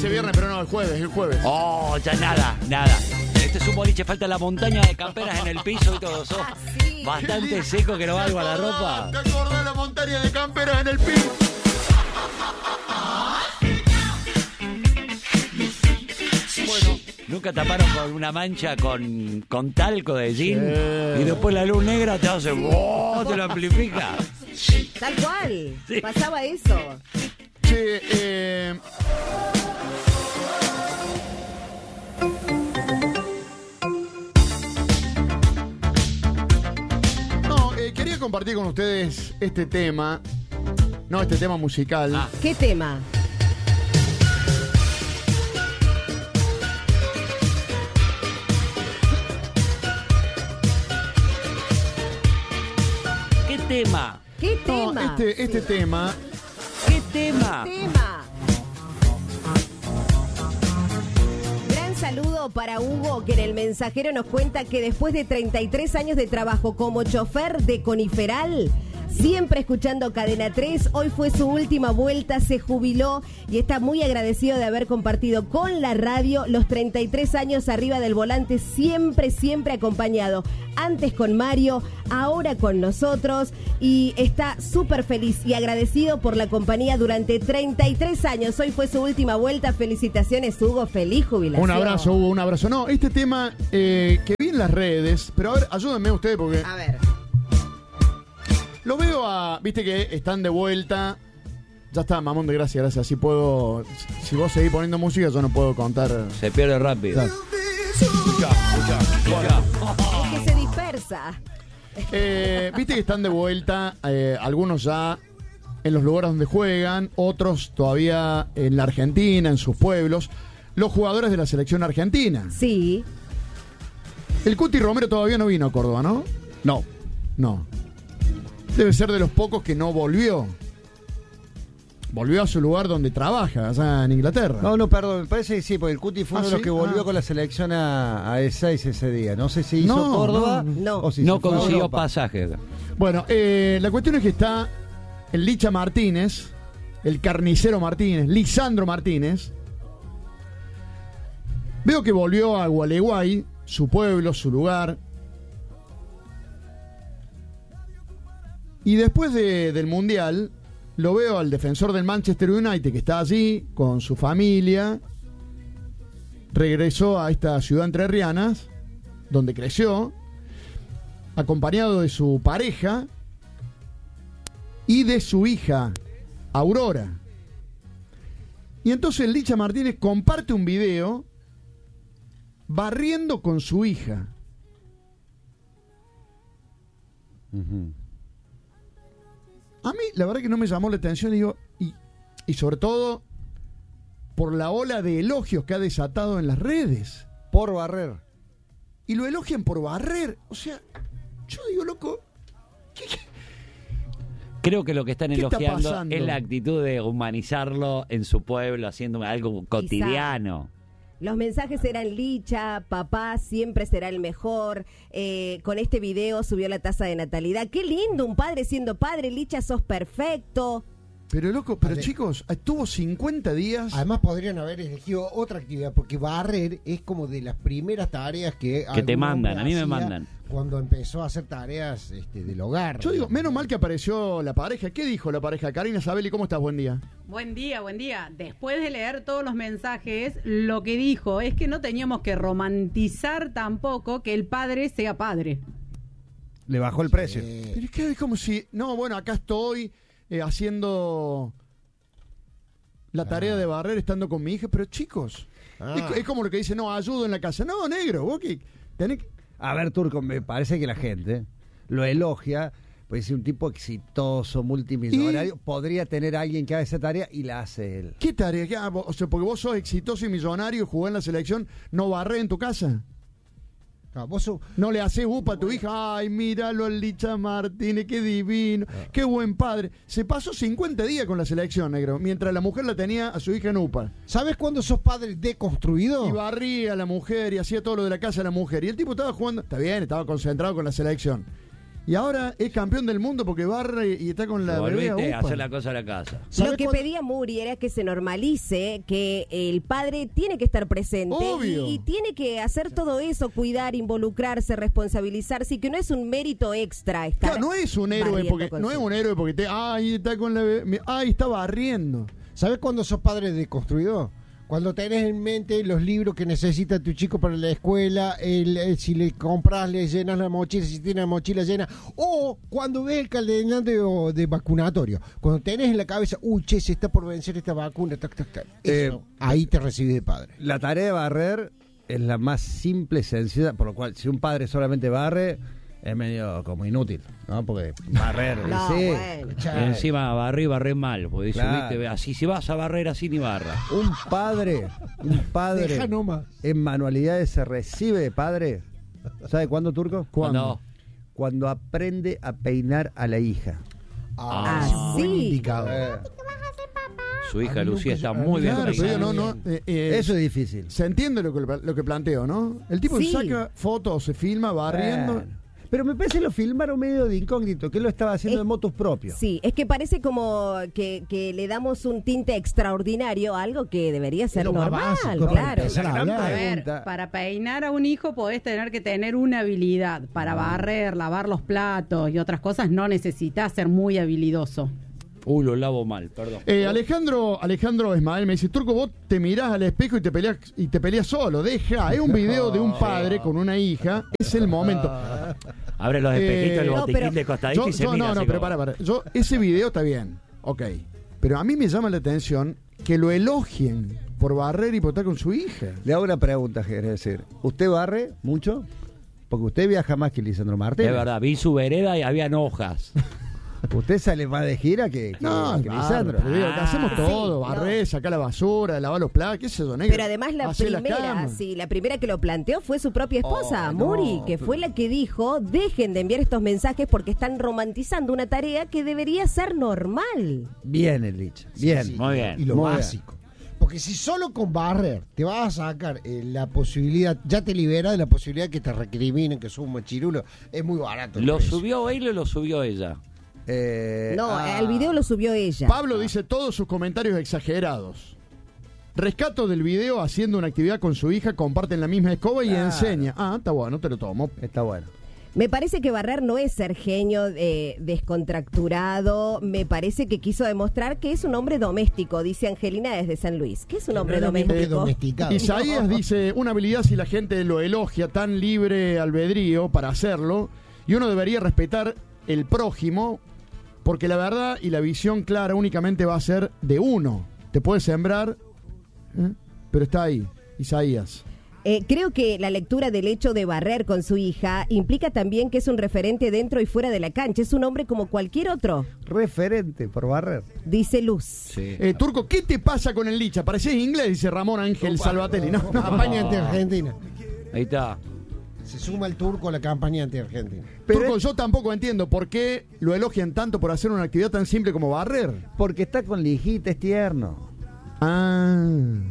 ese viernes, pero no, el jueves. Oh, ya nada. Este es un boliche, falta la montaña de camperas en el piso y todo eso. Sí. Bastante seco que no valgo a la ropa. ¿Te acordás de la montaña de camperas en el piso? Bueno, Nunca taparon con una mancha con talco de jean Sí. y después la luz negra te hace ¡oh! Te lo amplifica. Tal cual. Sí. Pasaba eso. che, no, quería compartir con ustedes este tema. No, este tema musical. Ah. ¿Qué tema? ¿Qué tema? ¿Qué No, tema? este tema. ¿Qué tema? Tema. Gran saludo para Hugo, que en el mensajero nos cuenta que después de 33 años de trabajo como chofer de Coniferal, siempre escuchando Cadena 3, hoy fue su última vuelta, se jubiló y está muy agradecido de haber compartido con la radio los 33 años arriba del volante, siempre acompañado. Antes con Mario, ahora con nosotros, y está súper feliz y agradecido por la compañía durante 33 años. Hoy fue su última vuelta. Felicitaciones, Hugo, feliz jubilación. Un abrazo, Hugo, un abrazo. No, este tema que vi en las redes, pero a ver, ayúdenme ustedes porque A ver. lo veo viste que están de vuelta. Ya está, mamón de gracias. Así puedo, si vos seguís poniendo música, yo no puedo contar. Se pierde rápido. Claro. Es que se dispersa. Viste que están de vuelta, algunos ya en los lugares donde juegan, otros todavía en la Argentina, en sus pueblos, los jugadores de la selección argentina. Sí. El Cuti Romero todavía no vino a Córdoba, ¿no? No. Debe ser de los pocos que no volvió. Volvió a su lugar donde trabaja, allá en Inglaterra. No, perdón, me parece que sí, porque el Cuti fue uno de los ¿sí? que volvió con la selección a E6 ese día. No sé si hizo No, Córdoba no. o si No se fue a consiguió Europa. pasaje. Bueno, la cuestión es que está el Licha Martínez, el carnicero Martínez, Lisandro Martínez. Veo que volvió a Gualeguay, su pueblo, su lugar. Y después del Mundial, lo veo al defensor del Manchester United, que está allí con su familia. Regresó a esta ciudad entrerrianas, donde creció, acompañado de su pareja y de su hija, Aurora. Y entonces el Licha Martínez comparte un video barriendo con su hija. Ujú. A mí, la verdad que no me llamó la atención, digo, y sobre todo por la ola de elogios que ha desatado en las redes. Por barrer. Y lo elogian por barrer. O sea, yo digo, loco, ¿qué? Creo que lo que están ¿Qué está elogiando pasando? es la actitud de humanizarlo en su pueblo, haciendo algo cotidiano. Los mensajes eran Licha, papá siempre será el mejor. Con este video subió la tasa de natalidad. Qué lindo, un padre siendo padre. Licha, sos perfecto. Pero loco, pero Vale. chicos, estuvo 50 días. Además podrían haber elegido otra actividad, porque barrer es como de las primeras tareas que te algún mandan, hombre a mí me hacía mandan. cuando empezó a hacer tareas del hogar. Yo digo, menos mal que apareció la pareja. ¿Qué dijo la pareja? Karina Sabelli, ¿cómo estás? Buen día. Buen día, buen día. Después de leer todos los mensajes, lo que dijo es que no teníamos que romantizar tampoco que el padre sea padre. Le bajó el precio. Pero es que es como si, no, bueno, acá estoy haciendo la tarea de barrer estando con mi hija, pero chicos, es como lo que dice, no, ayudo en la casa. No, negro, vos que tenés que... A ver, Turco, me parece que la gente lo elogia, pues es un tipo exitoso, multimillonario, podría tener a alguien que haga esa tarea y la hace él. ¿Qué tarea? O sea, porque vos sos exitoso y millonario y jugás en la selección, ¿no barré en tu casa? No, vos sos- No le haces upa a tu hija. Ay, míralo al Licha Martínez, qué divino, qué buen padre. Se pasó 50 días con la selección, negro, mientras la mujer la tenía a su hija en upa. ¿Sabes cuándo sos padre deconstruido? Y barría a la mujer y hacía todo lo de la casa a la mujer. Y el tipo estaba jugando, está bien, estaba concentrado con la selección. Y ahora es campeón del mundo porque barre y está con la bebé a Volviste a upa. hacer la cosa a la casa. Lo que pedía Muri era que se normalice que el padre tiene que estar presente Obvio. y tiene que hacer todo eso, cuidar, involucrarse, responsabilizarse, y que no es un mérito extra estar. Claro, no es un héroe barriendo porque con no es su- un héroe porque está con la bebé, está barriendo. ¿Sabes cuándo sos padre deconstruido? Cuando tenés en mente los libros que necesita tu chico para la escuela, si le compras, le llenas la mochila, si tiene la mochila llena, o cuando ves el calendario de vacunatorio, cuando tenés en la cabeza, che, se está por vencer esta vacuna, tac, tac, tac. Eso, ahí te recibís de padre. La tarea de barrer es la más simple y sencilla, por lo cual si un padre solamente barre es medio como inútil, ¿no? Porque barrer, No, sí. bueno. Y encima barré mal, porque dice, Claro. viste, así si vas a barrer así ni barra. Un padre Deja nomás. en manualidades se recibe de padre. ¿Sabe cuándo, Turco? ¿Cuándo? Cuando aprende a peinar a la hija. Ah, es un buen sí. indicador. Su hija A mí Lucía nunca- está a mí muy bien Claro, pero peinada. yo no, Eso es difícil. se entiende lo que planteo, ¿no? El tipo Sí. saca fotos, se filma barriendo. Bueno. Pero me parece que lo filmaron medio de incógnito, que él lo estaba haciendo Es- en motos propios. Sí, es que parece como que le damos un tinte extraordinario a algo que debería ser Lo más normal, básico, claro. empezar a La gran hablar. A ver, pregunta. para peinar a un hijo podés tener que tener una habilidad. Para barrer, lavar los platos y otras cosas no necesitas ser muy habilidoso. Lo lavo mal, perdón. Alejandro Ismael me dice, Turco, vos te mirás al espejo y te peleas solo. Deja, es un video de un padre con una hija, es el momento. Abre los espejitos, el no, botiquín pero- de costadito y se mira. No, así pero como- para. Ese video está bien, ok. Pero a mí me llama la atención que lo elogien por barrer y por estar con su hija. Le hago una pregunta, es decir, ¿usted barre mucho? Porque usted viaja más que Lisandro Martínez. Es verdad, vi su vereda y habían hojas. Usted sale más de gira que No, Lisandro. pero digo, que hacemos todo, sí, barrer, sacar la basura, lavar los platos, qué sé yo, negro. Pero además la Hacer primera, cama. la primera que lo planteó fue su propia esposa, Oh, Muri, no, que pero- fue la que dijo, dejen de enviar estos mensajes porque están romantizando una tarea que debería ser normal. Bien, el Lich. Bien. Sí, Muy bien. Y lo Muy bien. básico. Porque si solo con barrer te vas a sacar la posibilidad, ya te libera de la posibilidad que te recriminen, que sos un machirulo, es muy barato. el ¿Lo precio. subió él o lo subió ella? No, el video lo subió ella. Pablo dice todos sus comentarios exagerados. Rescato del video haciendo una actividad con su hija, comparten la misma escoba y Claro. enseña. Ah, está bueno, te lo tomo. Está bueno. Me parece que barrer no es ser genio descontracturado. Me parece que quiso demostrar que es un hombre doméstico, dice Angelina desde San Luis. ¿Qué es un hombre No es lo mismo que doméstico? domesticado. Isaías dice, una habilidad si la gente lo elogia, tan libre albedrío para hacerlo, y uno debería respetar el prójimo, porque la verdad y la visión clara únicamente va a ser de uno. Te puede sembrar, pero está ahí, Isaías. Creo que la lectura del hecho de barrer con su hija implica también que es un referente dentro y fuera de la cancha. Es un hombre como cualquier otro, Referente por barrer. dice Luz. Sí. Turco, ¿qué te pasa con el Licha? Parecés inglés, dice Ramón Ángel Salvatelli. No, Campaña anti-Argentina. Ahí está. Se suma el turco a la campaña anti-Argentina. Turco, yo tampoco entiendo por qué lo elogian tanto por hacer una actividad tan simple como barrer. Porque está con la hijita, es tierno. Ah...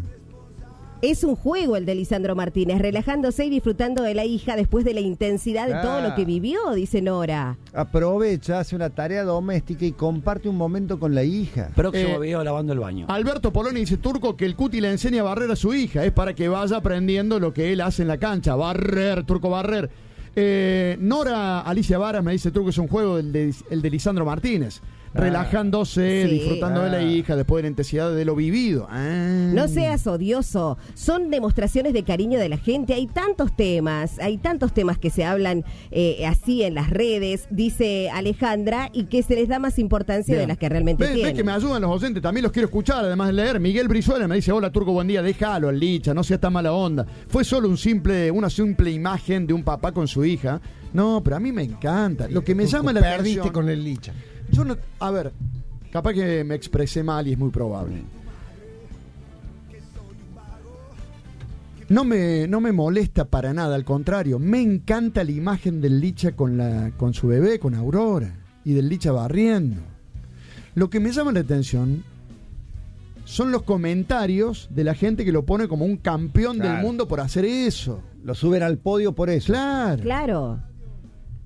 Es un juego el de Lisandro Martínez, relajándose y disfrutando de la hija después de la intensidad de todo lo que vivió, dice Nora. Aprovecha, hace una tarea doméstica y comparte un momento con la hija. Próximo video lavando el baño. Alberto Poloni dice, Turco, que el Cuti le enseña a barrer a su hija, es para que vaya aprendiendo lo que él hace en la cancha. Barrer, Turco, barrer. Nora Alicia Varas me dice, Turco, es un juego el de Lisandro Martínez. Relajándose, Sí. disfrutando de la hija después de la intensidad de lo vivido. No seas odioso, son demostraciones de cariño de la gente. Hay tantos temas que se hablan así en las redes, dice Alejandra, y que se les da más importancia de las que realmente ¿Ves tienen. que me ayudan los oyentes? También los quiero escuchar, además de leer. Miguel Brizuela me dice, hola Turco, buen día, déjalo al Licha, no sea tan mala onda. Fue solo una simple imagen de un papá con su hija. No, pero a mí me encanta. Lo que me Turco, llama la perdiste atención... con el Licha. Yo no, a ver, capaz que me expresé mal y es muy probable. No me molesta para nada, al contrario, me encanta la imagen del Licha con su bebé, con Aurora, y del Licha barriendo. Lo que me llama la atención son los comentarios de la gente que lo pone como un campeón del Claro. mundo por hacer eso. Lo suben al podio por eso. Claro. Claro.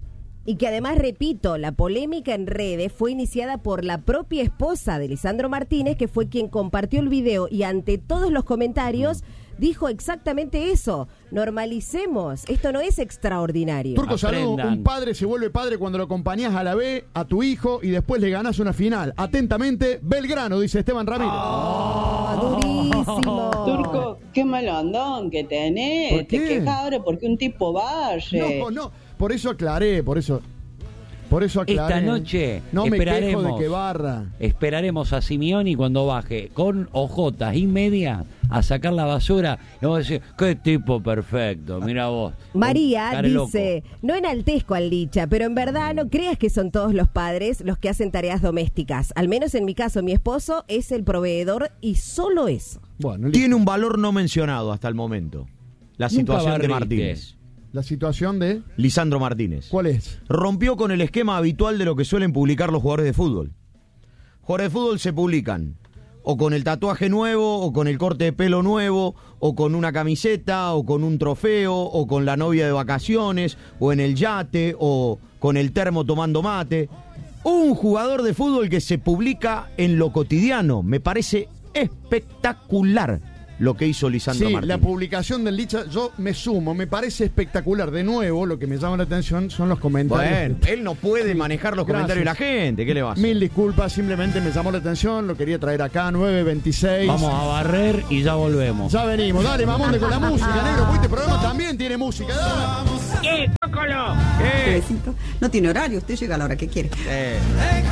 Y que además, repito, la polémica en redes fue iniciada por la propia esposa de Lisandro Martínez, que fue quien compartió el video y ante todos los comentarios dijo exactamente eso. Normalicemos, esto no es extraordinario. Turco, saludo. Aprendan. Un padre se vuelve padre cuando lo acompañás a la B, a tu hijo, y después le ganás una final. Atentamente, Belgrano, dice Esteban Ramírez. Durísimo. Turco, qué malandón que tenés. ¿Por qué? Te quejas ahora porque un tipo barre. No, por eso aclaré, por eso aclaré. Esta noche no me quejo esperaremos. de que barra. Esperaremos a Simeoni cuando baje con ojotas y media a sacar la basura y vamos a decir, qué tipo perfecto, mira vos. María Care dice, loco. no enaltezco al Licha, pero en verdad no creas que son todos los padres los que hacen tareas domésticas. Al menos en mi caso, mi esposo es el proveedor y solo eso. Bueno, Tiene un valor no mencionado hasta el momento. La Nunca situación de barriste. Martínez. la situación de... Lisandro Martínez. ¿Cuál es? Rompió con el esquema habitual de lo que suelen publicar los jugadores de fútbol. Jugadores de fútbol se publican o con el tatuaje nuevo, o con el corte de pelo nuevo, o con una camiseta, o con un trofeo, o con la novia de vacaciones, o en el yate, o con el termo tomando mate. Un jugador de fútbol que se publica en lo cotidiano. Me parece espectacular lo que hizo Lisandro Sí, Martínez. la publicación del Licha, yo me sumo, me parece espectacular. De nuevo, lo que me llama la atención son los comentarios. Bueno, él no puede manejar los Gracias. comentarios de la gente. ¿Qué le va a hacer? Mil disculpas, simplemente me llamó la atención, lo quería traer acá, 9:26. Vamos a barrer y ya volvemos. Ya venimos, dale, Mamonde, con la música, negro, porque este programa también tiene música. Dale. ¿Qué? No tiene horario, usted llega a la hora que quiere.